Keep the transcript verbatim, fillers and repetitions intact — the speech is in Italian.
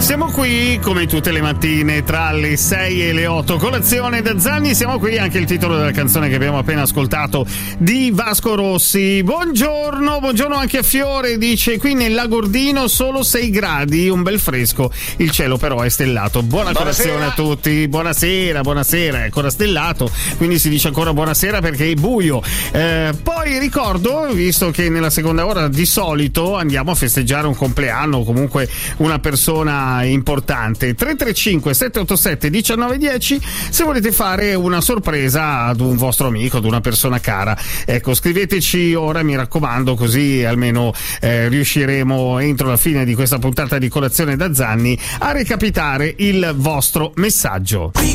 Siamo qui come tutte le mattine tra le sei e le otto. Colazione da Zanni, siamo qui, anche il titolo della canzone che abbiamo appena ascoltato di Vasco Rossi. Buongiorno, buongiorno anche a Fiore, dice qui nel Lagordino solo sei gradi, un bel fresco, il cielo però è stellato. Buona Buonasera. colazione a tutti, buonasera, buonasera, è ancora stellato, quindi si dice ancora buonasera perché è buio. Eh, poi ricordo, visto che nella seconda ora di solito andiamo a festeggiare un compleanno o comunque una persona importante, tre tre cinque sette otto sette uno nove uno zero se volete fare una sorpresa ad un vostro amico, ad una persona cara. Ecco, scriveteci ora, mi raccomando, così almeno eh, riusciremo entro la fine di questa puntata di Colazione da Zanni a recapitare il vostro messaggio. We